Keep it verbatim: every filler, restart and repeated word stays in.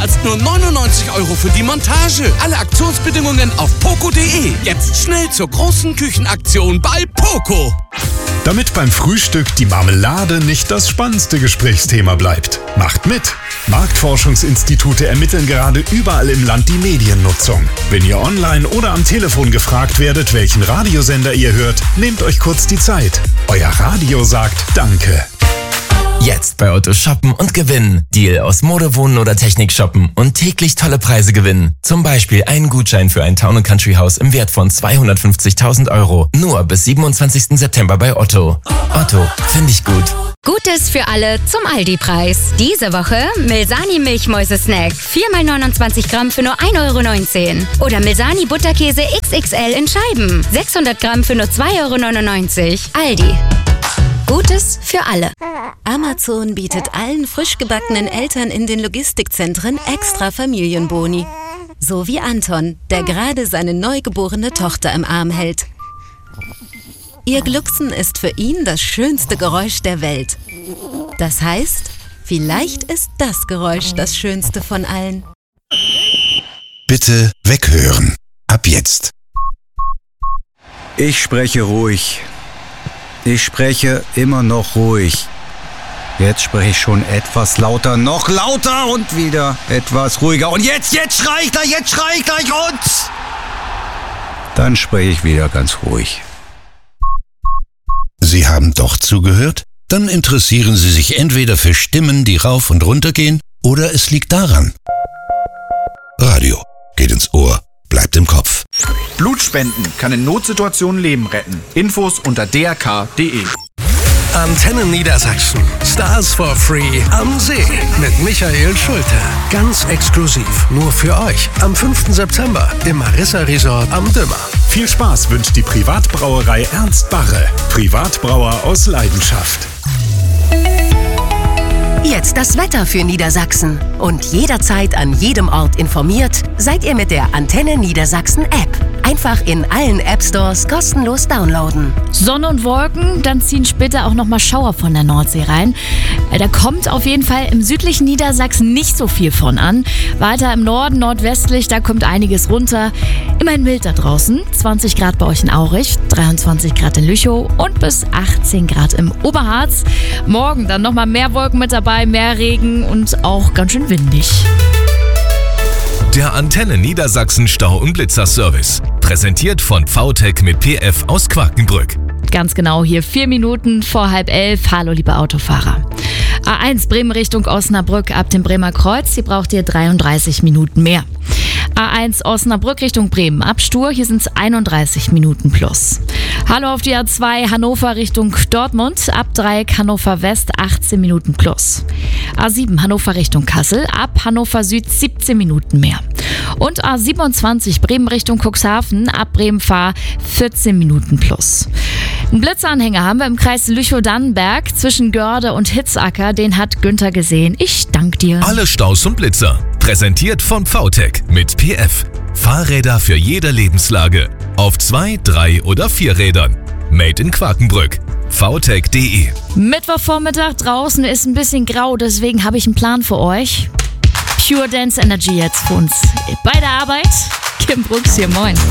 zahlst nur neunundneunzig Euro für die Montage. Alle Aktionsbedingungen auf poco punkt de. Jetzt schnell zur großen Küchenaktion bei Poco. Damit beim Frühstück die Marmelade nicht das spannendste Gesprächsthema bleibt. Macht mit! Marktforschungsinstitute ermitteln gerade überall im Land die Mediennutzung. Wenn ihr online oder am Telefon gefragt werdet, welchen Radiosender ihr hört, nehmt euch kurz die Zeit. Euer Radio sagt Danke. Jetzt bei Otto shoppen und gewinnen. Deal aus Mode, Wohnen oder Technik shoppen und täglich tolle Preise gewinnen. Zum Beispiel einen Gutschein für ein Town und Country Haus im Wert von zweihundertfünfzigtausend Euro. Nur bis siebenundzwanzigsten September bei Otto. Otto, finde ich gut. Gutes für alle zum Aldi-Preis. Diese Woche Milsani Milchmäuse-Snack. vier mal neunundzwanzig Gramm für nur ein Euro neunzehn. Oder Milsani Butterkäse X X L in Scheiben. sechshundert Gramm für nur zwei Euro neunundneunzig. Aldi. Gutes für alle. Amazon bietet allen frisch gebackenen Eltern in den Logistikzentren extra Familienboni. So wie Anton, der gerade seine neugeborene Tochter im Arm hält. Ihr Glucksen ist für ihn das schönste Geräusch der Welt. Das heißt, vielleicht ist das Geräusch das schönste von allen. Bitte weghören. Ab jetzt. Ich spreche ruhig. Ich spreche immer noch ruhig. Jetzt spreche ich schon etwas lauter, noch lauter und wieder etwas ruhiger. Und jetzt, jetzt schrei ich gleich, jetzt schrei ich gleich und... Dann spreche ich wieder ganz ruhig. Sie haben doch zugehört? Dann interessieren Sie sich entweder für Stimmen, die rauf und runter gehen, oder es liegt daran. Radio geht ins Ohr, bleibt im Kopf. Blutspenden kann in Notsituationen Leben retten. Infos unter d r k punkt de. Antenne Niedersachsen. Stars for Free am See mit Michael Schulte. Ganz exklusiv nur für euch am fünften September im Marissa Resort am Dümmer. Viel Spaß wünscht die Privatbrauerei Ernst Barre. Privatbrauer aus Leidenschaft. Jetzt das Wetter für Niedersachsen. Und jederzeit an jedem Ort informiert, seid ihr mit der Antenne Niedersachsen App. Einfach in allen App-Stores kostenlos downloaden. Sonne und Wolken, dann ziehen später auch nochmal Schauer von der Nordsee rein. Da kommt auf jeden Fall im südlichen Niedersachsen nicht so viel von an. Weiter im Norden, nordwestlich, da kommt einiges runter. Immerhin mild da draußen. zwanzig Grad bei euch in Aurich, dreiundzwanzig Grad in Lüchow und bis achtzehn Grad im Oberharz. Morgen dann nochmal mehr Wolken mit dabei, mehr Regen und auch ganz schön windig. Der Antenne Niedersachsen Stau- und Blitzer-Service. Präsentiert von V T E C mit P F aus Quakenbrück. Ganz genau, hier vier Minuten vor halb elf. Hallo, liebe Autofahrer. A eins Bremen Richtung Osnabrück ab dem Bremer Kreuz. Hier braucht ihr dreiunddreißig Minuten mehr. A eins Osnabrück Richtung Bremen ab Stur. Hier sind es einunddreißig Minuten plus. Hallo auf die A zwei Hannover Richtung Dortmund. Ab Dreieck Hannover West achtzehn Minuten plus. A sieben Hannover Richtung Kassel. Ab Hannover Süd siebzehn Minuten mehr. Und A siebenundzwanzig Bremen Richtung Cuxhaven. Ab Bremen-Fahr vierzehn Minuten plus. Einen Blitzanhänger haben wir im Kreis Lüchow-Dannenberg zwischen Görde und Hitzacker. Den hat Günther gesehen. Ich danke dir. Alle Staus und Blitzer. Präsentiert von V T E C mit P F. Fahrräder für jede Lebenslage. Auf zwei, drei oder vier Rädern. Made in Quakenbrück. v t e c punkt de. Mittwochvormittag draußen ist ein bisschen grau, deswegen habe ich einen Plan für euch. Pure Dance Energy jetzt für uns. Bei der Arbeit. Kim Brooks hier, moin.